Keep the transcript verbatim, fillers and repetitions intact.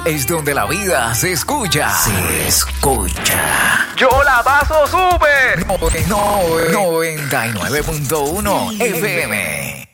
es donde la vida se escucha. Se escucha. ¡Yo la paso súper! No, no, noventa y nueve punto uno F M.